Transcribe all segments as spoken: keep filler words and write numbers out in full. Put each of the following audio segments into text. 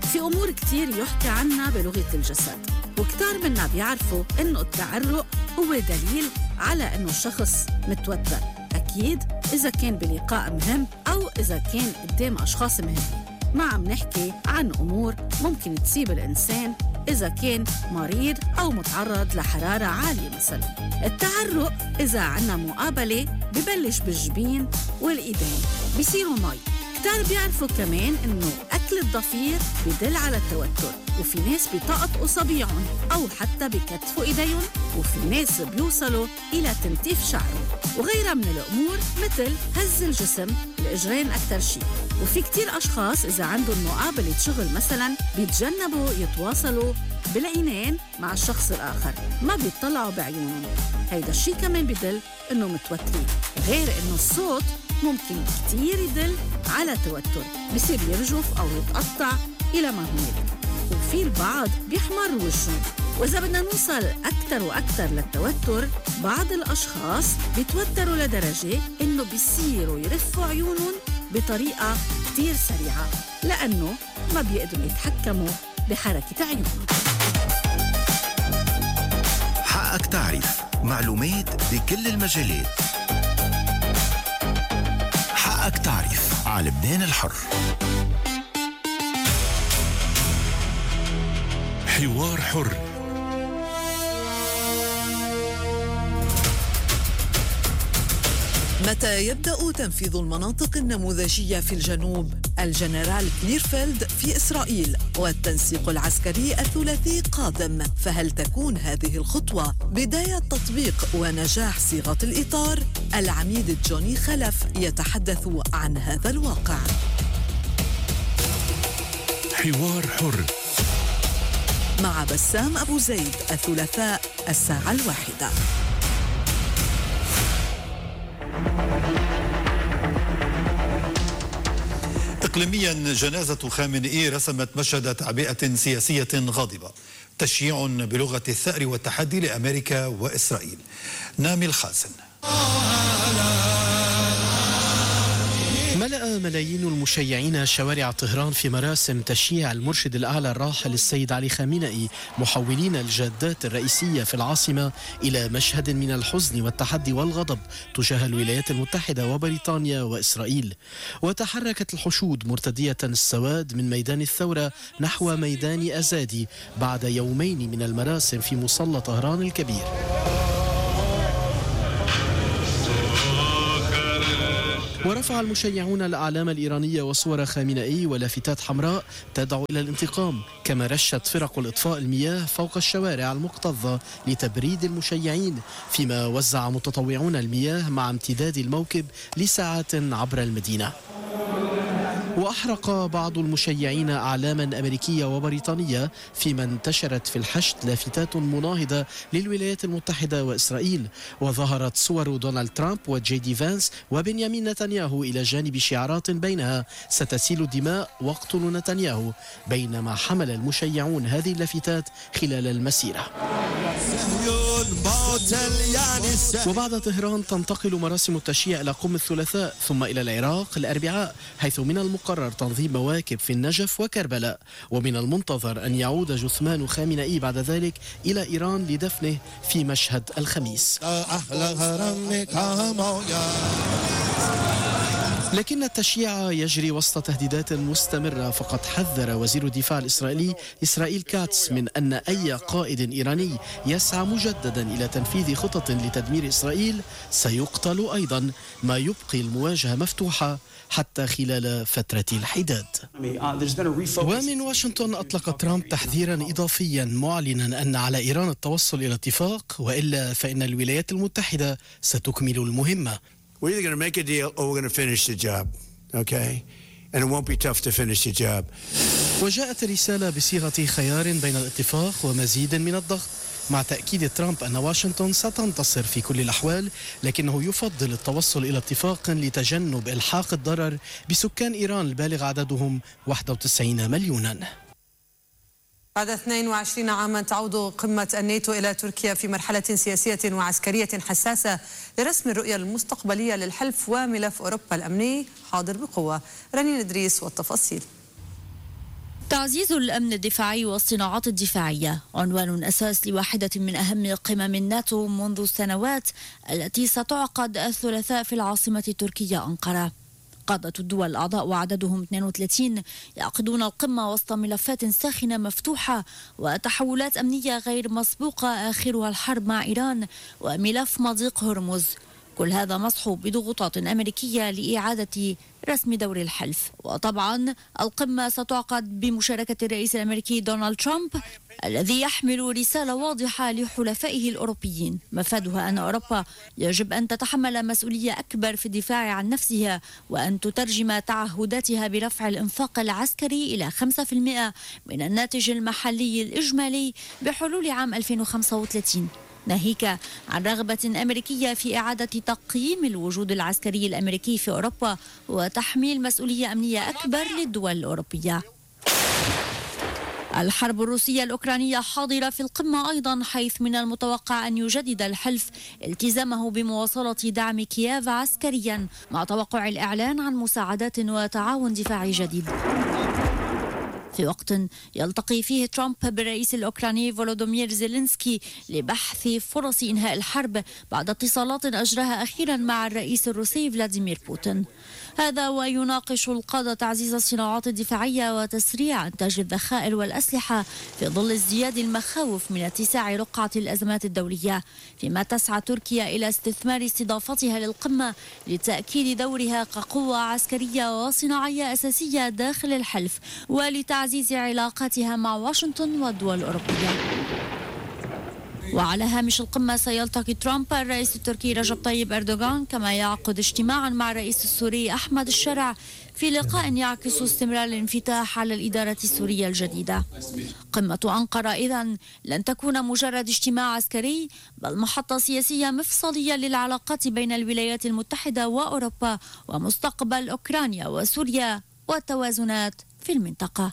في أمور كتير يحكي عنها بلغة الجسد، وكتار منا بيعرفوا إنه التعرق هو دليل على إنه الشخص متوتر، أكيد إذا كان بلقاء مهم أو إذا كان قدام أشخاص مهمين. ما عم نحكي عن أمور ممكن تصيب الإنسان إذا كان مريض أو متعرض لحرارة عالية مثلا. التعرق إذا عنا مقابلة ببلش بالجبين والإيدين بيصيروا مي. كتار بيعرفوا كمان إنه أكل الضفير بدل على التوتر، وفي ناس بيطقطقوا صبيعهم أو حتى بكتفوا إيديهم، وفي ناس بيوصلوا إلى تنتيف شعرهم وغيرها من الأمور مثل هز الجسم، الإجرين أكتر شيء. وفي كتير أشخاص إذا عندهم مقابلة شغل مثلا بيتجنبوا يتواصلوا بالعينين مع الشخص الآخر، ما بيطلعوا بعيونهم. هيدا الشيء كمان بدل إنه متوترين، غير إنه الصوت ممكن كتير يدل على توتر، بصير يرجف أو يتقطع إلى ما هنالك. وفي البعض بيحمر وجههم. وإذا بدنا نوصل أكتر وأكتر للتوتر، بعض الأشخاص بيتوتروا لدرجة إنه بيصيروا يرفوا عيونهم بطريقة كتير سريعة لأنه ما بيقدروا يتحكموا بحركة عيونهم. حقك تعرف معلومات بكل المجالات. حقك تعرف على لبنان الحر. حوار حر. متى يبدأ تنفيذ المناطق النموذجية في الجنوب؟ الجنرال كليرفيلد في إسرائيل والتنسيق العسكري الثلاثي قادم، فهل تكون هذه الخطوة بداية تطبيق ونجاح صيغة الإطار؟ العميد جوني خلف يتحدث عن هذا الواقع. حوار حر مع بسام أبو زيد الثلاثاء الساعة الواحدة. إقليميا، جنازة خامنئي رسمت مشهد تعبئة سياسية غاضبة، تشييع بلغة الثأر والتحدي لأمريكا وإسرائيل. نامي الخازن. ملأ ملايين المشيعين شوارع طهران في مراسم تشييع المرشد الأعلى الراحل السيد علي خامنئي، محولين الجادات الرئيسية في العاصمة إلى مشهد من الحزن والتحدي والغضب تجاه الولايات المتحدة وبريطانيا وإسرائيل. وتحركت الحشود مرتدية السواد من ميدان الثورة نحو ميدان أزادي بعد يومين من المراسم في مصلى طهران الكبير. ورفع المشيعون الأعلام الإيرانية وصور خامنئي ولافتات حمراء تدعو إلى الانتقام، كما رشت فرق الإطفاء المياه فوق الشوارع المكتظة لتبريد المشيعين، فيما وزع متطوعون المياه مع امتداد الموكب لساعات عبر المدينة. وأحرق بعض المشيعين أعلاما أمريكية وبريطانية، فيما انتشرت في الحشد لافتات مناهضة للولايات المتحدة وإسرائيل، وظهرت صور دونالد ترامب وجي دي فانس وبنيامين نتنياهو إلى جانب شعارات بينها ستسيل الدماء واقتلوا نتنياهو، بينما حمل المشيعون هذه اللافتات خلال المسيرة. وبعد طهران تنتقل مراسم التشييع إلى قم الثلاثاء، ثم إلى العراق الأربعاء، حيث من المقرر تنظيم مواكب في النجف وكربلاء، ومن المنتظر أن يعود جثمان خامنئي بعد ذلك إلى إيران لدفنه في مشهد الخميس. لكن التشييع يجري وسط تهديدات مستمرة، فقد حذر وزير الدفاع الإسرائيلي إسرائيل كاتس من أن أي قائد إيراني يسعى مجددا إلى تنفيذ خطط لتدمير إسرائيل سيقتل أيضا، ما يبقي المواجهة مفتوحة حتى خلال فترة الحداد. ومن واشنطن أطلق ترامب تحذيرا إضافيا معلنا أن على إيران التوصل إلى اتفاق، وإلا فإن الولايات المتحدة ستكمل المهمة. We're either going to make a deal or we're going to finish the job, okay? And it won't be tough to finish the job. وجاءت الرسالة بصيغة خيار بين الاتفاق ومزيد من الضغط، مع تأكيد ترامب أن واشنطن ستنتصر في كل الأحوال، لكنه يفضل التوصل إلى اتفاق لتجنب إلحاق الضرر بسكان إيران البالغ عددهم واحد وتسعين مليونا. بعد اثنين وعشرين عاما تعود قمة الناتو إلى تركيا في مرحلة سياسية وعسكرية حساسة لرسم الرؤية المستقبلية للحلف، وملف أوروبا الأمني حاضر بقوة. رنين إدريس والتفاصيل. تعزيز الأمن الدفاعي والصناعات الدفاعية عنوان أساس لواحدة من أهم قمم الناتو منذ سنوات التي ستعقد الثلاثاء في العاصمة التركية أنقرة. قادة الدول الأعضاء وعددهم اثنين وثلاثين يعقدون القمة وسط ملفات ساخنة مفتوحة وتحولات أمنية غير مسبوقة آخرها الحرب مع إيران وملف مضيق هرمز. كل هذا مصحوب بضغوطات أمريكية لإعادة رسم دور الحلف. وطبعا القمة ستعقد بمشاركة الرئيس الأمريكي دونالد ترامب الذي يحمل رسالة واضحة لحلفائه الأوروبيين مفادها أن أوروبا يجب أن تتحمل مسؤولية أكبر في الدفاع عن نفسها وأن تترجم تعهداتها برفع الإنفاق العسكري إلى خمسة بالمئة من الناتج المحلي الإجمالي بحلول عام ألفين وخمسة وثلاثين، ناهيك عن رغبة أمريكية في إعادة تقييم الوجود العسكري الأمريكي في أوروبا وتحميل مسؤولية أمنية أكبر للدول الأوروبية. الحرب الروسية الأوكرانية حاضرة في القمة أيضا، حيث من المتوقع أن يجدد الحلف التزامه بمواصلة دعم كييف عسكريا مع توقع الإعلان عن مساعدات وتعاون دفاعي جديد. في وقت يلتقي فيه ترامب بالرئيس الأوكراني فولودومير زيلينسكي لبحث فرص إنهاء الحرب بعد اتصالات أجراها أخيرا مع الرئيس الروسي فلاديمير بوتين. هذا ويناقش القادة تعزيز الصناعات الدفاعية وتسريع إنتاج الذخائر والأسلحة في ظل ازدياد المخاوف من اتساع رقعة الأزمات الدولية، فيما تسعى تركيا إلى استثمار استضافتها للقمة لتأكيد دورها كقوة عسكرية وصناعية أساسية داخل الحلف ولتعزيز علاقاتها مع واشنطن والدول الأوروبية. وعلى هامش القمة سيلتقي ترامب الرئيس التركي رجب طيب أردوغان، كما يعقد اجتماعا مع الرئيس السوري أحمد الشرع في لقاء يعكس استمرار الانفتاح على الإدارة السورية الجديدة. قمة أنقرة إذن لن تكون مجرد اجتماع عسكري، بل محطة سياسية مفصلية للعلاقات بين الولايات المتحدة وأوروبا ومستقبل أوكرانيا وسوريا والتوازنات في المنطقة.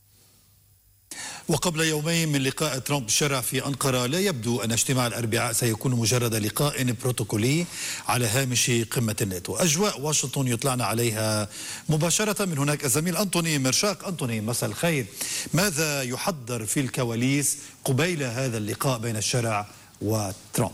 وقبل يومين من لقاء ترامب الشرع في أنقرة، لا يبدو أن اجتماع الأربعاء سيكون مجرد لقاء بروتوكولي على هامش قمة الناتو. أجواء واشنطن يطلعنا عليها مباشرة من هناك الزميل أنطوني مرشاق. أنطوني، مساء الخير. ماذا يحضر في الكواليس قبيل هذا اللقاء بين الشرع وترامب؟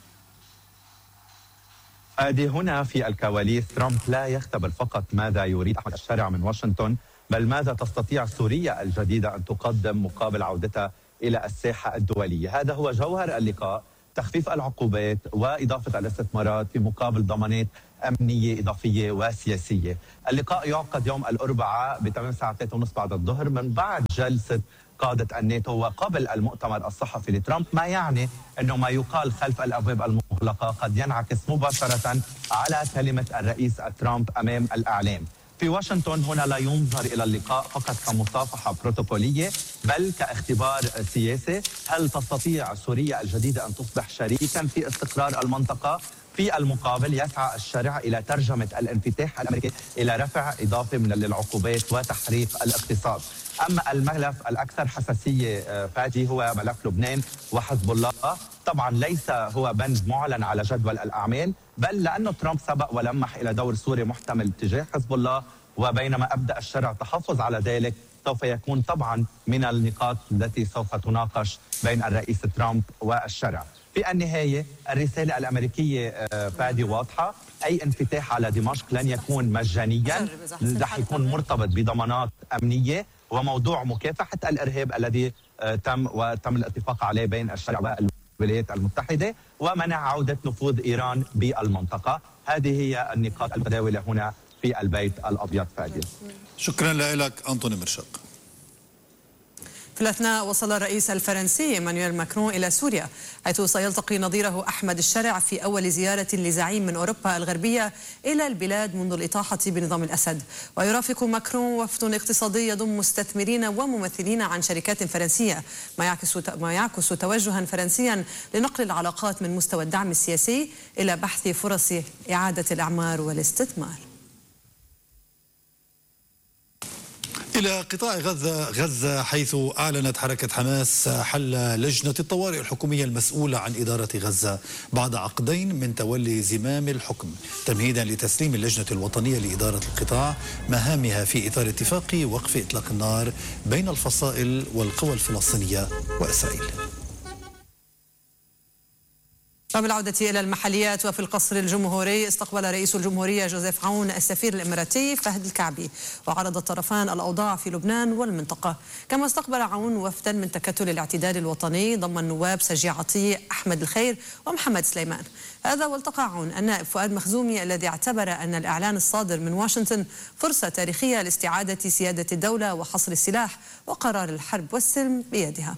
هذه هنا في الكواليس ترامب لا يختبر فقط ماذا يريد أحمد الشرع من واشنطن، بل ماذا تستطيع سوريا الجديدة أن تقدم مقابل عودتها إلى الساحة الدولية. هذا هو جوهر اللقاء، تخفيف العقوبات وإضافة الاستثمارات في مقابل ضمانات أمنية إضافية وسياسية. اللقاء يعقد يوم الأربعاء بتمام الساعة ثلاثة وثلاثين بعد الظهر من بعد جلسة قادة الناتو وقبل المؤتمر الصحفي لترامب، ما يعني أنه ما يقال خلف الأبواب المغلقة قد ينعكس مباشرة على كلمة الرئيس ترامب أمام الإعلام. في واشنطن هنا لا ينظر إلى اللقاء فقط كمصافحة بروتوكولية، بل كاختبار سياسي. هل تستطيع سوريا الجديدة أن تصبح شريكا في استقرار المنطقة؟ في المقابل يسعى الشرع إلى ترجمة الانفتاح الأمريكي إلى رفع إضافة من العقوبات وتحريك الاقتصاد. أما الملف الأكثر حساسية فادي هو ملف لبنان وحزب الله. طبعا ليس هو بند معلن على جدول الأعمال، بل لأنه ترامب سبق ولمح إلى دور سوري محتمل تجاه حزب الله، وبينما أبدأ الشرع تحفظ على ذلك، سوف يكون طبعا من النقاط التي سوف تناقش بين الرئيس ترامب والشرع. في النهاية الرسالة الأمريكية فادي واضحة، أي انفتاح على دمشق لن يكون مجانيا، رح يكون مرتبط بضمانات أمنية وموضوع مكافحة الإرهاب الذي تم وتم الاتفاق عليه بين الشرع والولايات المتحدة، ومنع عودة نفوذ إيران بالمنطقة. هذه هي النقاط المتداولة هنا في البيت الأبيض فادي. شكرا لك أنطوني مرشاق. في الأثناء وصل الرئيس الفرنسي إيمانويل ماكرون إلى سوريا، حيث سيلتقي نظيره أحمد الشرع في أول زيارة لزعيم من أوروبا الغربية إلى البلاد منذ الإطاحة بنظام الأسد. ويرافق ماكرون وفد اقتصادي يضم مستثمرين وممثلين عن شركات فرنسية، ما يعكس ما يعكس توجها فرنسيا لنقل العلاقات من مستوى الدعم السياسي إلى بحث فرص إعادة الأعمار والاستثمار. إلى قطاع غزة غزة حيث أعلنت حركة حماس حل لجنة الطوارئ الحكومية المسؤولة عن إدارة غزة بعد عقدين من تولي زمام الحكم، تمهيدا لتسليم اللجنة الوطنية لإدارة القطاع مهامها في إطار اتفاق وقف إطلاق النار بين الفصائل والقوى الفلسطينية وإسرائيل. وبالعودة إلى المحليات، وفي القصر الجمهوري استقبل رئيس الجمهورية جوزيف عون السفير الإماراتي فهد الكعبي، وعرض الطرفان الأوضاع في لبنان والمنطقة. كما استقبل عون وفدا من تكتل الاعتدال الوطني ضم النواب سجي عطية، أحمد الخير ومحمد سليمان. هذا والتقى عون النائب فؤاد مخزومي الذي اعتبر أن الإعلان الصادر من واشنطن فرصة تاريخية لاستعادة سيادة الدولة وحصر السلاح وقرار الحرب والسلم بيدها.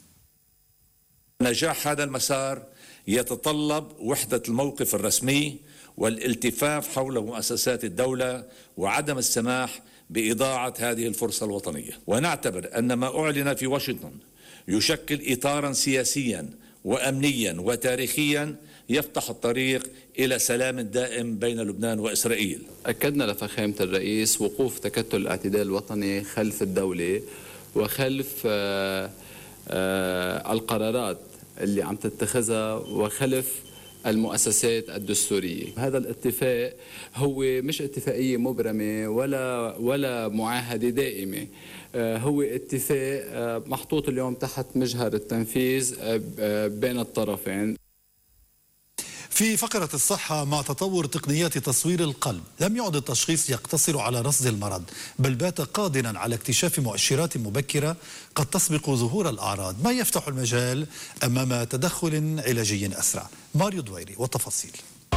نجاح هذا المسار يتطلب وحدة الموقف الرسمي والالتفاف حول مؤسسات الدولة وعدم السماح بإضاعة هذه الفرصة الوطنية، ونعتبر أن ما أعلن في واشنطن يشكل إطارا سياسيا وأمنيا وتاريخيا يفتح الطريق إلى سلام دائم بين لبنان وإسرائيل. أكدنا لفخامة الرئيس وقوف تكتل الاعتدال الوطني خلف الدولة وخلف آآ آآ القرارات اللي عم تتخذها وخلف المؤسسات الدستورية. هذا الاتفاق هو مش اتفاقية مبرمة ولا ولا معاهدة دائمة، هو اتفاق محطوط اليوم تحت مجهر التنفيذ بين الطرفين. في فقرة الصحة، مع تطور تقنيات تصوير القلب لم يعد التشخيص يقتصر على رصد المرض، بل بات قادرا على اكتشاف مؤشرات مبكرة قد تسبق ظهور الأعراض، ما يفتح المجال أمام تدخل علاجي أسرع. ماريو دويري والتفاصيل.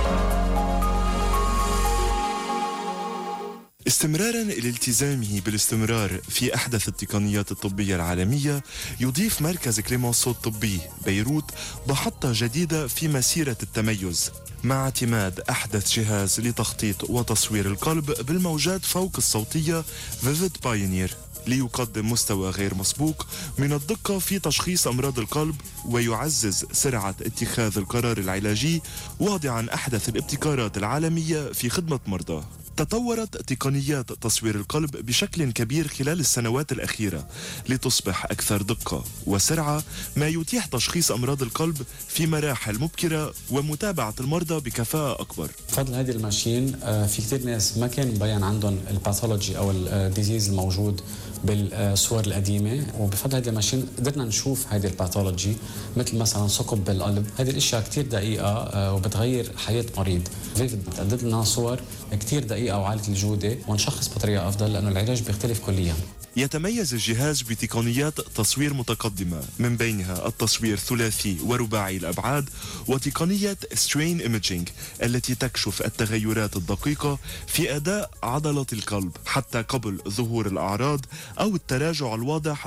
استمرارا إلى التزامه بالاستمرار في أحدث التقنيات الطبية العالمية، يضيف مركز كليمونسو الطبي بيروت محطة جديدة في مسيرة التميز مع اعتماد أحدث جهاز لتخطيط وتصوير القلب بالموجات فوق الصوتية فيفيد بايونير، ليقدم مستوى غير مسبوق من الدقة في تشخيص أمراض القلب ويعزز سرعة اتخاذ القرار العلاجي، واضعا أحدث الابتكارات العالمية في خدمة مرضى. تطورت تقنيات تصوير القلب بشكل كبير خلال السنوات الأخيرة لتصبح أكثر دقة وسرعة، ما يتيح تشخيص أمراض القلب في مراحل مبكرة ومتابعة المرضى بكفاءة أكبر. بفضل هذه الماشين في كثير ناس ما كان مبين عندهم الباثولوجي أو الديزيز الموجود بالصور القديمة، وبفضل هذه الماشين قدرنا نشوف هذه الباثولوجي مثل مثلا ثقب بالقلب. هذه الاشياء كثير دقيقة وبتغير حياة مريض. فيفيد بتقدم لنا صور كثير دقيقة وعالية الجودة ونشخص بطريقة أفضل لأنه العلاج بيختلف كليا. يتميز الجهاز بتقنيات تصوير متقدمة، من بينها التصوير ثلاثي ورباعي الأبعاد وتقنية سترين ايميجينج التي تكشف التغيرات الدقيقة في أداء عضلة القلب حتى قبل ظهور الأعراض أو التراجع الواضح